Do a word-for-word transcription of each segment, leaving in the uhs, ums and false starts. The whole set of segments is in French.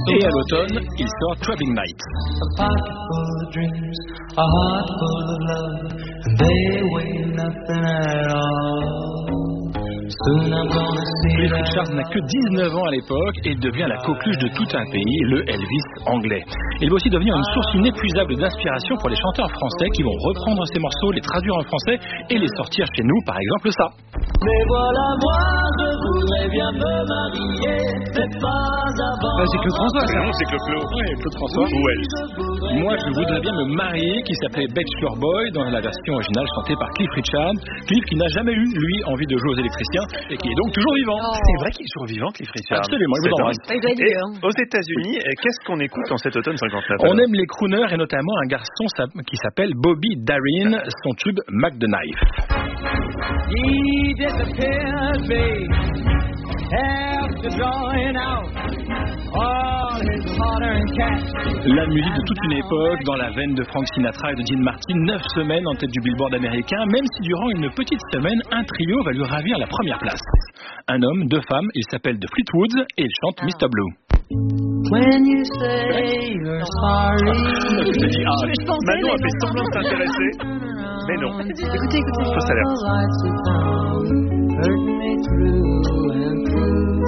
Et à l'automne, il sort Throbbing Night. A pot full of dreams, a heart full of love, and they weigh nothing at all. Soon I'm gonna see Cliff that. Richard n'a que dix-neuf ans à l'époque et il devient la coqueluche de tout un pays, le Elvis anglais. Il va aussi devenir une source inépuisable d'inspiration pour les chanteurs français qui vont reprendre ces morceaux, les traduire en français et les sortir chez nous, par exemple ça. Mais voilà moi, je voudrais bien me marier, mais pas avant. Ah, c'est Claude François, ça. Non, c'est Claude Claude. Oui, Claude François. Ou elle. Moi, je voudrais bien me marier, qui s'appelait Bachelor Boy dans la version originale chantée par Cliff Richard. Cliff qui n'a jamais eu, lui, envie de jouer aux électriciens et qui est donc toujours vivant. Oh. C'est vrai qu'il est toujours vivant, Cliff Richard. Absolument, il C'est vous embrasse. dingue. Il doit être Et vieux, hein. aux États-Unis, qu'est-ce qu'on écoute en cet automne cinquante-neuf? On aime les crooners et notamment un garçon qui s'appelle Bobby Darin, son tube Mac the Knife. He disappeared, babe, after drawing out all his modern cats. La musique de toute une époque, dans la veine de Frank Sinatra et de Dean Martin, neuf semaines en tête du Billboard américain, même si durant une petite semaine, un trio va lui ravir la première place. Un homme, deux femmes, il s'appelle The Fleetwoods et il chante mister Blue. When you say you're sorry. Je me dis, ah, Je pensais, Manon a mais fait non. semblant de s'intéresser, mais non. Écoutez, écoutez. Fausse alerte. Hurt me through and through.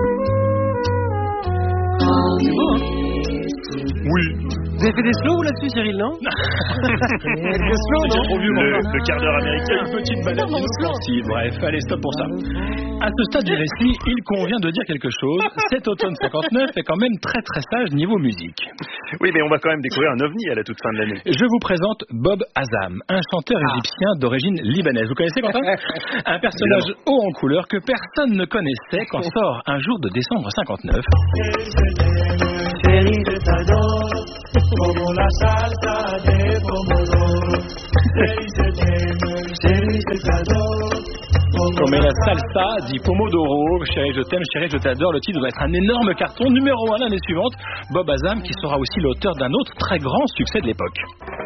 C'est beau, hein. Oui. Vous avez fait des slows là-dessus, Cyril, non? Quelques slows, non? trop vieux, Le, maintenant. le quart d'heure américain. Une petite balade inoffensive. Bref, allez, stop pour ça. À ce stade du récit, il convient de dire quelque chose. Cet automne cinquante-neuf est quand même très très sage niveau musique. Oui, mais on va quand même découvrir un ovni à la toute fin de l'année. Je vous présente Bob Azam, un chanteur égyptien d'origine libanaise. Vous connaissez, Quentin? Un personnage haut en couleur que personne ne connaissait quand sort un jour de décembre cinquante-neuf. Chérie, je t'adore, como la salsa de pomodoro. Chérie, je t'aime, chérie, je t'adore. Comme la salsa dit Pomodoro, chérie je t'aime, chérie je t'adore. Le titre va être un énorme carton, numéro un l'année suivante. Bob Azam qui sera aussi l'auteur d'un autre très grand succès de l'époque.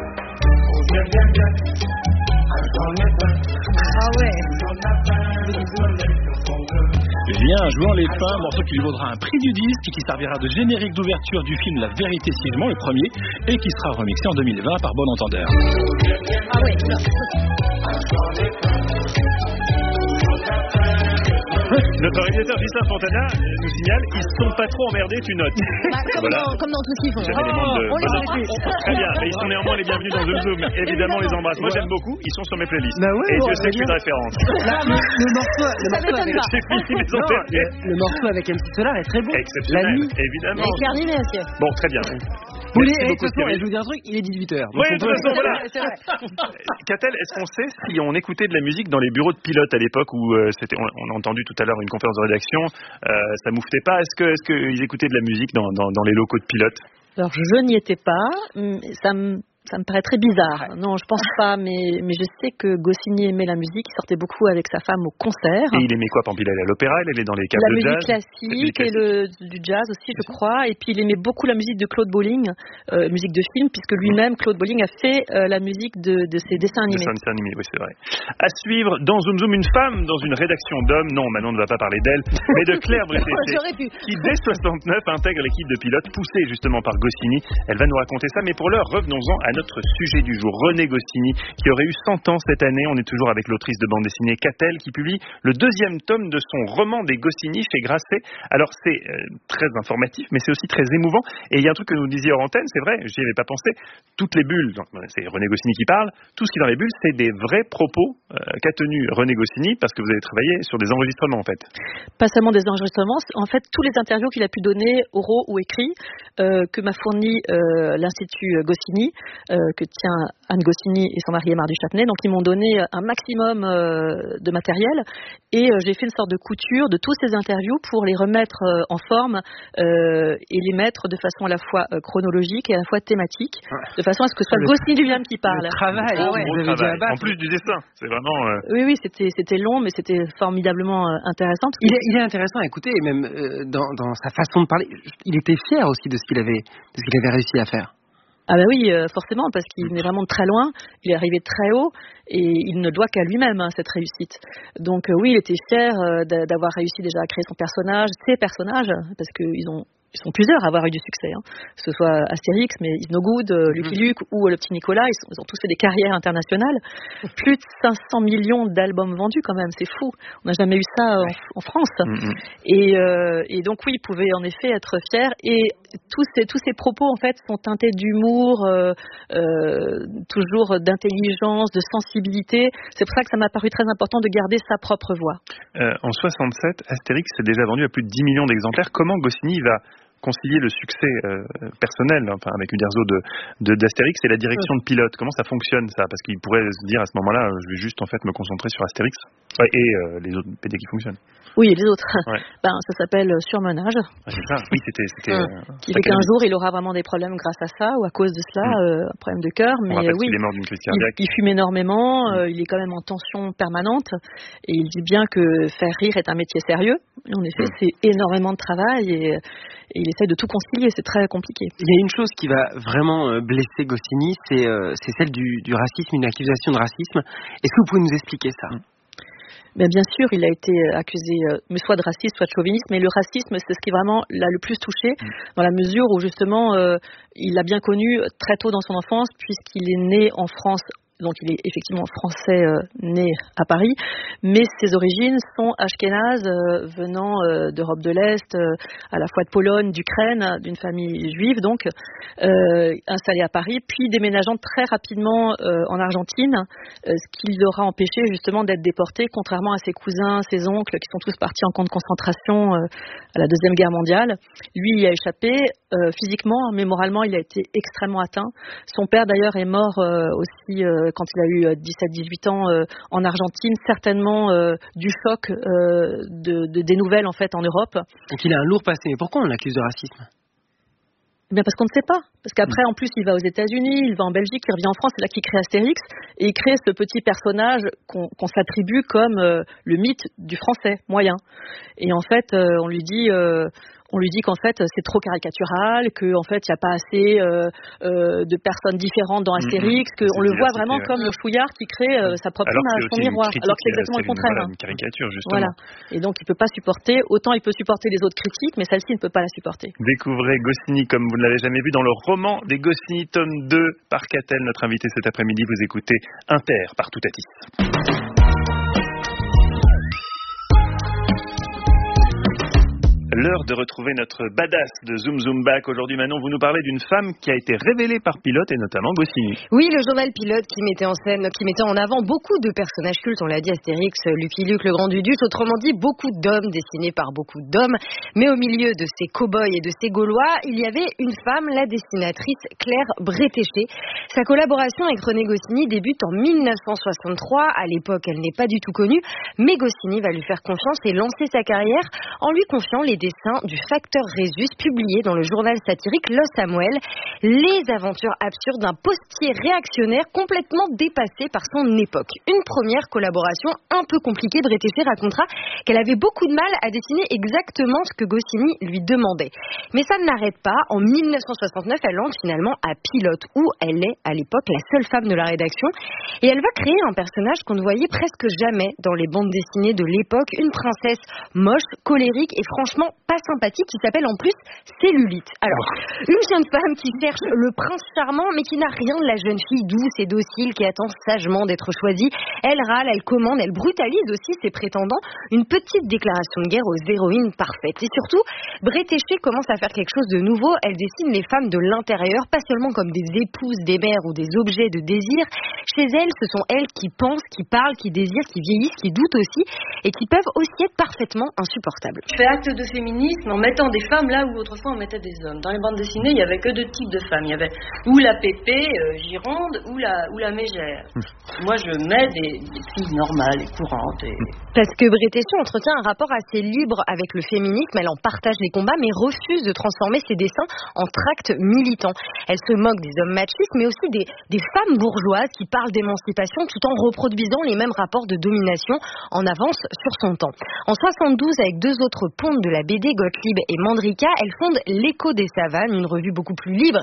Ah ouais. Viens, jouant les fins, morceau qui lui vaudra un prix du disque et qui servira de générique d'ouverture du film La Vérité si je mens, le premier, et qui sera remixé en deux mille vingt par Bon Entendeur. Ah ouais. Notre réalisateur Justin Fontana nous signale, ils se sont pas trop emmerdés, tu notes. Bah, comme, Voilà. dans, comme dans tout ce qu'ils font. Jamais les membres de- on les Voilà. salue. Très bien, mais ils sont néanmoins les bienvenus dans Zoom Zoom. Évidemment, on les embrasse. Moi, j'aime beaucoup. Ils sont sur mes playlists. Bah ouais, Et bon, Dieu sait que je suis de référence. Là, le, le morceau, le Ça morceau m'étonne avec, pas. J'ai fini les non, enterrer. le, le morceau avec M C Solar est très beau. La Exceptionnel, nuit. évidemment. Avec Cardi B, monsieur. Bon, très bien. Vous voulez, Merci eh, de beaucoup, toute façon, Cyril. je vous dis un truc, il est dix-huit heures. Oui, de toute façon, voilà. C'est vrai. Catel, est-ce qu'on sait si on écoutait de la musique dans les bureaux de pilotes à l'époque où euh, c'était, on, on a entendu tout à l'heure une conférence de rédaction, euh, ça mouftait pas. Est-ce que, est-ce qu'ils écoutaient de la musique dans, dans, dans les locaux de pilotes? Alors je n'y étais pas, mais ça me ça me paraît très bizarre. Non, je pense pas, mais mais je sais que Goscinny aimait la musique, il sortait beaucoup avec sa femme au concert. Et il aimait quoi? Par exemple, il allait à l'opéra, il allait dans les caves La de musique jazz. classique et le, du jazz aussi, je crois. Et puis il aimait beaucoup la musique de Claude Bolling, euh, musique de film, puisque lui-même, Claude Bolling, a fait euh, la musique de, de ses dessins animés. Dessin animé, oui, c'est vrai. À suivre dans Zoom Zoom, une femme dans une rédaction d'hommes. Non, Manon ne va pas parler d'elle, mais de Claire Bretéché, J'aurais pu. qui dès soixante-neuf intègre l'équipe de pilotes, poussée justement par Goscinny. Elle va nous raconter ça, mais pour l'heure, revenons-en à notre sujet du jour. René Goscinny, qui aurait eu cent ans cette année. On est toujours avec l'autrice de bande dessinée Catel, qui publie le deuxième tome de son roman des Goscinny chez Grasset. Alors c'est euh, très informatif, mais c'est aussi très émouvant. Et il y a un truc que nous disiez hors antenne, c'est vrai, j'y avais pas pensé. Toutes les bulles, donc, c'est René Goscinny qui parle, tout ce qui est dans les bulles, c'est des vrais propos euh, qu'a tenu René Goscinny, parce que vous avez travaillé sur des enregistrements en fait. Pas seulement des enregistrements, en fait tous les interviews qu'il a pu donner, oraux ou écrits, euh, que m'a fourni euh, l'Institut Goscinny, euh, que tient Anne Goscinny et son mari Aymar du Châtenay. Donc ils m'ont donné un maximum euh, de matériel et euh, j'ai fait une sorte de couture de tous ces interviews pour les remettre euh, en forme euh, et les mettre de façon à la fois euh, chronologique et à la fois thématique, de façon à ce que ce soit Le- Goscinny lui-même qui parle. Le travail, Gros, ouais, gros vous avez dû travail. abattre. En plus du dessin, c'est vraiment... euh, Oui, oui, c'était c'était long, mais c'était formidablement euh, intéressant. parce que- Il est, il est intéressant à écouter, et même euh, dans, dans sa façon de parler. Il était fier aussi de ce qu'il avait, de ce qu'il avait réussi à faire. Ah ben oui, euh, forcément, parce qu'il venait vraiment de très loin, il est arrivé très haut, et il ne doit qu'à lui-même hein, cette réussite. Donc euh, oui, il était fier euh, d'a- d'avoir réussi déjà à créer son personnage, ses personnages, parce qu'ils ont ils sont plusieurs à avoir eu du succès, hein. Que ce soit Astérix, mais Is No Good, euh, Lucky Luke ou euh, le petit Nicolas, ils, sont, ils ont tous fait des carrières internationales. Plus de cinq cents millions d'albums vendus quand même, c'est fou. On n'a jamais eu ça en, en France. Mm-hmm. Et, euh, et donc oui, ils pouvaient en effet être fiers. Et tous ces, tous ces propos en fait sont teintés d'humour, euh, euh, toujours d'intelligence, de sensibilité. C'est pour ça que ça m'a paru très important de garder sa propre voix. Euh, en soixante-sept, Astérix s'est déjà vendu à plus de dix millions d'exemplaires. Comment Goscinny va concilier le succès euh, personnel, enfin avec Uderzo de, de d'Astérix et la direction de pilote? Comment ça fonctionne ça? Parce qu'il pourrait se dire à ce moment-là, je vais juste en fait me concentrer sur Astérix ouais, et euh, les autres P D qui fonctionnent. Oui, et les autres. Ouais. Ben, ça s'appelle surmenage. Ah, c'est ça. Oui, c'était. c'était hum. euh, qui fait qu'un jour il aura vraiment des problèmes grâce à ça ou à cause de cela, hum. euh, un problème de cœur. Mais oui, il est mort d'une crise cardiaque. Il, il fume énormément. Hum. Euh, il est quand même en tension permanente et il dit bien que faire rire est un métier sérieux. Et en effet, hum. c'est énormément de travail et, et il essaie de tout concilier. C'est très compliqué. Il y a une chose qui va vraiment blesser Goscinny, c'est, euh, c'est celle du, du racisme, une accusation de racisme. Est-ce que vous pouvez nous expliquer ça? hum. Ben bien sûr, il a été accusé euh, soit de racisme, soit de chauvinisme, mais le racisme, c'est ce qui vraiment l'a le plus touché, mmh. dans la mesure où justement, euh, il l'a bien connu très tôt dans son enfance, puisqu'il est né en France. Donc il est effectivement français euh, né à Paris, mais ses origines sont ashkénazes, euh, venant euh, d'Europe de l'Est, euh, à la fois de Pologne, d'Ukraine, d'une famille juive donc, euh, installée à Paris, puis déménageant très rapidement euh, en Argentine, euh, ce qui l'aura empêché justement d'être déporté, contrairement à ses cousins, ses oncles, qui sont tous partis en camp de concentration euh, à la Deuxième Guerre mondiale. Lui, il y a échappé euh, physiquement, mais moralement, il a été extrêmement atteint. Son père d'ailleurs est mort euh, aussi euh, quand il a eu dix-sept dix-huit ans euh, en Argentine, certainement euh, du choc euh, de, de, des nouvelles en fait en Europe. Donc il a un lourd passé. Mais pourquoi on l'accuse de racisme? Eh bien parce qu'on ne sait pas. Parce qu'après, en plus, il va aux États-Unis, il va en Belgique, il revient en France, c'est là qu'il crée Astérix, et il crée ce petit personnage qu'on, qu'on s'attribue comme euh, le mythe du français moyen. Et en fait, euh, on lui dit... Euh, On lui dit qu'en fait c'est trop caricatural, qu'en fait il n'y a pas assez euh, euh, de personnes différentes dans Astérix, mmh, qu'on le voit vraiment ouais. comme le chouillard qui crée euh, sa propre image, son miroir, alors que c'est exactement c'est le contraire. Une, voilà, une caricature justement. Voilà. Et donc il ne peut pas supporter, autant il peut supporter les autres critiques, mais celle-ci ne peut pas la supporter. Découvrez Goscinny comme vous ne l'avez jamais vu dans le roman des Goscinny, tome deux par Catel, notre invité cet après-midi. Vous écoutez Inter par Toutatis. L'heure de retrouver notre badass de Zoom Zoom Back. Aujourd'hui, Manon, vous nous parlez d'une femme qui a été révélée par Pilote et notamment Goscinny. Oui, le journal Pilote qui mettait en scène, qui mettait en avant beaucoup de personnages cultes. On l'a dit, Astérix, Lucky Luke, le Grand Duduche. Autrement dit, beaucoup d'hommes dessinés par beaucoup d'hommes. Mais au milieu de ces cow-boys et de ces Gaulois, il y avait une femme, la dessinatrice Claire Bretéché. Sa collaboration avec René Goscinny débute en mille neuf cent soixante-trois. À l'époque, elle n'est pas du tout connue, mais Goscinny va lui faire confiance et lancer sa carrière en lui confiant les dessin du facteur Rhésus publié dans le journal satirique Le Samuel, les aventures absurdes d'un postier réactionnaire complètement dépassé par son époque. Une première collaboration un peu compliquée. Bretéché racontera qu'elle avait beaucoup de mal à dessiner exactement ce que Goscinny lui demandait. Mais ça ne l'arrête pas. En mille neuf cent soixante-neuf, elle entre finalement à Pilote, où elle est à l'époque la seule femme de la rédaction, et elle va créer un personnage qu'on ne voyait presque jamais dans les bandes dessinées de l'époque, une princesse moche, colérique et franchement pas sympathique, qui s'appelle en plus Cellulite. Alors, une jeune femme qui cherche le prince charmant, mais qui n'a rien de la jeune fille douce et docile qui attend sagement d'être choisie. Elle râle, elle commande, elle brutalise aussi ses prétendants. Une petite déclaration de guerre aux héroïnes parfaites. Et surtout, Bretéché commence à faire quelque chose de nouveau. Elle dessine les femmes de l'intérieur, pas seulement comme des épouses, des mères ou des objets de désir. Chez elles, ce sont elles qui pensent, qui parlent, qui désirent, qui vieillissent, qui doutent aussi, et qui peuvent aussi être parfaitement insupportables. Je fais acte de féminisme en mettant des femmes là où autrefois on mettait des hommes. Dans les bandes dessinées, il n'y avait que deux types de femmes. Il y avait ou la Pépé, euh, Gironde, ou la, ou la Mégère. Moi, je mets des, des filles normales et courantes. Et... Parce que Bretéché entretient un rapport assez libre avec le féminisme. Elle en partage les combats, mais refuse de transformer ses dessins en tracts militants. Elle se moque des hommes machistes, mais aussi des, des femmes bourgeoises qui parlent d'émancipation tout en reproduisant les mêmes rapports de domination en avance sur son temps. En soixante-douze, avec deux autres pontes de la B D, Gottlieb et Mandrika, elle fonde L'Écho des Savanes, une revue beaucoup plus libre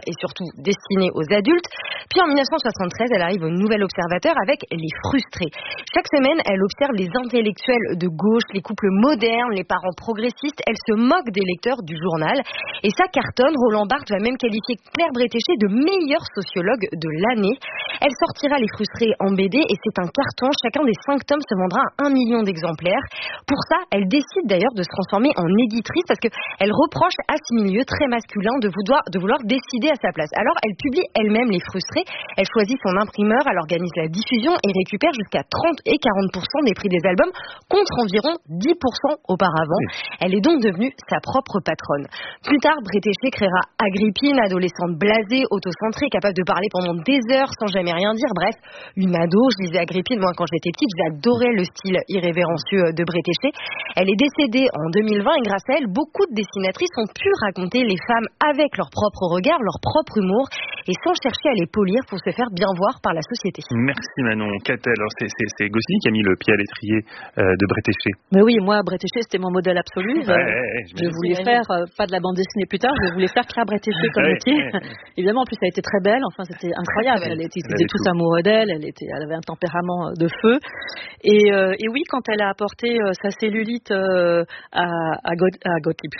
et surtout destinée aux adultes. Puis en dix-neuf cent soixante-treize, elle arrive au Nouvel Observateur avec Les Frustrés. Chaque semaine, elle observe les intellectuels de gauche, les couples modernes, les parents progressistes. Elle se moque des lecteurs du journal. Et ça cartonne. Roland Barthes va même qualifier Claire Bretéché de meilleure sociologue de l'année. Elle sortira Les Frustrés en B D et c'est un carton. Chacun des cinq tomes se vendra à un million d'exemplaires. Pour ça, elle décide d'ailleurs de se transformer en éditrice parce qu'elle reproche à ce milieu très masculin de vouloir, de vouloir décider à sa place. Alors, elle publie elle-même Les Frustrés. Elle choisit son imprimeur, elle organise la diffusion et récupère jusqu'à trente et quarante pour cent des prix des albums contre environ dix pour cent auparavant. Elle est donc devenue sa propre patronne. Plus tard, Bretéché créera Agrippine, adolescente blasée, autocentrée, capable de parler pendant des heures sans jamais rien dire. Bref, une ado. Je lisais Agrippine, moi, quand j'étais petite, j'adorais le style irrévérencieux de Bretéché. Elle est décédée en deux mille vingt et grâce à elle, beaucoup de dessinatrices ont pu raconter les femmes avec leur propre regard, leur propre humour et sans chercher à les polir pour se faire bien voir par la société. Merci Manon. Catel, alors c'est, c'est, c'est Goscinny qui a mis le pied à l'étrier euh, de Bretéché. Mais oui, moi, Bretéché, c'était mon modèle absolu. Ouais, ouais, je voulais faire, euh, pas de la bande dessinée plus tard, je voulais faire Claire Bretéché comme ouais, métier. ouais. Évidemment, en plus, elle était très belle, enfin, c'était incroyable. Elle était, ils étaient tous amoureux d'elle, elle, était, elle avait un tempérament de feu. Et, euh, et oui, quand elle a apporté euh, sa cellulite euh, à, à, God, à Gottlieb,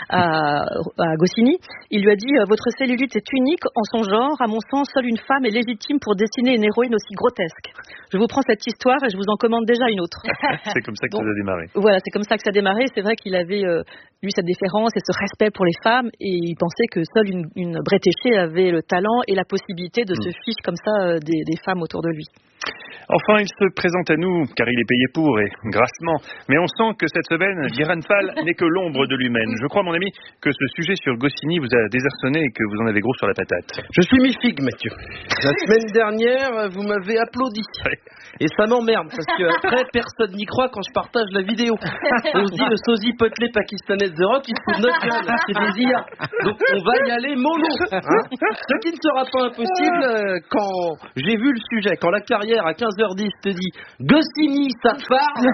à, à Goscinny, il lui a dit euh, « Votre cellulite est unique en son genre. À mon sens, seule une femme est légitime pour dessiner une héroïne aussi grotesque. Je vous prends cette histoire et je vous en commande déjà une autre. » C'est comme ça que Donc, ça a démarré. Voilà, c'est comme ça que ça a démarré. C'est vrai qu'il avait euh, eu cette déférence et ce respect pour les femmes et il pensait que seule une, une Bretéché avait le talent et la possibilité de mmh. se fiche comme ça euh, des, des femmes autour de lui. Enfin, il se présente à nous, car il est payé pour, et grassement. Mais on sent que cette semaine, Guérin Fall n'est que l'ombre de lui-même. Je crois, mon ami, que ce sujet sur Goscinny vous a désarçonné et que vous en avez gros sur la patate. Je suis mi-figue, Mathieu. La semaine dernière, vous m'avez applaudi. Ouais. Et ça m'emmerde, parce qu'après, personne n'y croit quand je partage la vidéo. On se dit, le sosie potelé pakistanais de The Rock, il se fout de notre gueule. C'est des I A. Donc, on va y aller mollo. Hein. Ce qui ne sera pas impossible euh, quand j'ai vu le sujet, quand la carrière à quinze heures dix te dit Goscinny, ça farde.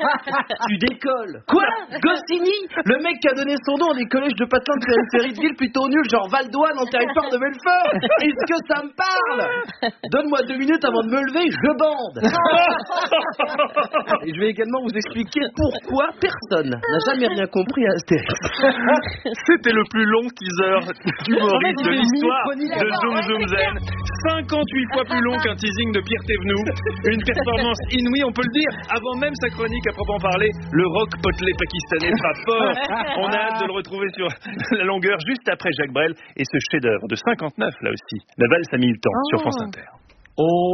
Tu décolles. Quoi? Goscinny? Le mec qui a donné son nom à des collèges de patins de périphérie de ville plutôt nuls, genre Val d'Oise en territoire de Belfort. Est-ce que ça me parle? Donne-moi deux minutes avant de me lever, je bande. Et je vais également vous expliquer pourquoi personne n'a jamais rien compris à Astérix. C'était le plus long teaser d'humoriste de l'histoire de Zoom Zoom Zen. cinquante-huit fois plus long qu'un teasing de Pierre Thévenoud. Une performance inouïe, on peut le dire. Avant même sa chronique à proprement parler, le rock potelé pakistanais frappe fort. On a hâte de le retrouver sur la longueur juste après Jacques Brel et ce chef-d'œuvre de cinquante-neuf là aussi. La valse à mille temps oh. sur France Inter. Oh.